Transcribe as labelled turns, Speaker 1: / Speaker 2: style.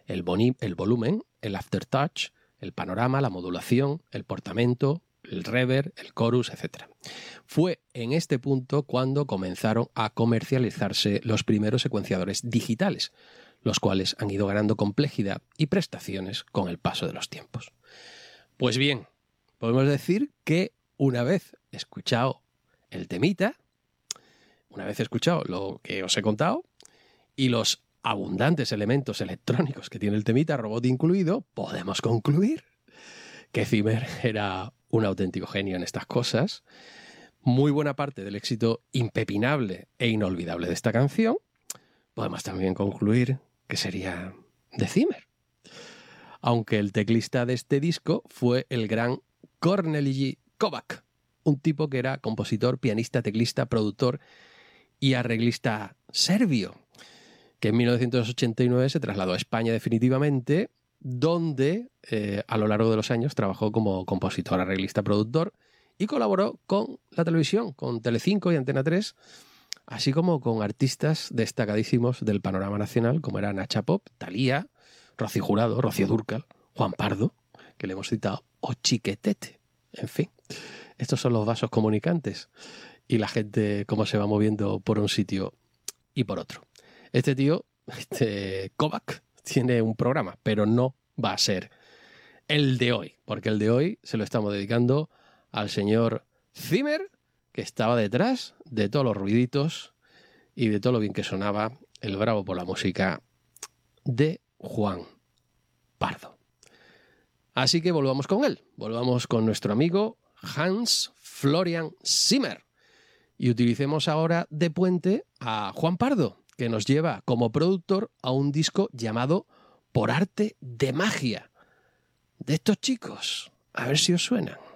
Speaker 1: el volumen, el aftertouch, el panorama, la modulación, el portamento, el reverb, el chorus, etc. Fue en este punto cuando comenzaron a comercializarse los primeros secuenciadores digitales, los cuales han ido ganando complejidad y prestaciones con el paso de los tiempos. Pues bien, podemos decir que una vez escuchado el temita, una vez escuchado lo que os he contado y los abundantes elementos electrónicos que tiene el temita, robot incluido, podemos concluir que Zimmer era un auténtico genio en estas cosas. Muy buena parte del éxito impepinable e inolvidable de esta canción podemos también concluir que sería de Zimmer. Aunque el teclista de este disco fue el gran Kornelij Kovac, un tipo que era compositor, pianista, teclista, productor y arreglista serbio, que en 1989 se trasladó a España definitivamente, donde a lo largo de los años trabajó como compositor, arreglista, productor y colaboró con la televisión, con Telecinco y Antena 3, así como con artistas destacadísimos del panorama nacional, como era Nacha Pop, Thalía, Rocío Jurado, Rocío Dúrcal, Juan Pardo, que le hemos citado, o Chiquetete. En fin, estos son los vasos comunicantes y la gente cómo se va moviendo por un sitio y por otro. Este tío, Kovac, tiene un programa, pero no va a ser el de hoy, porque el de hoy se lo estamos dedicando al señor Zimmer, que estaba detrás de todos los ruiditos y de todo lo bien que sonaba el bravo por la música de Juan Pardo. Así que volvamos con él, volvamos con nuestro amigo Hans Florian Zimmer y utilicemos ahora de puente a Juan Pardo, que nos lleva como productor a un disco llamado Por Arte de Magia, de estos chicos. A ver si os suenan.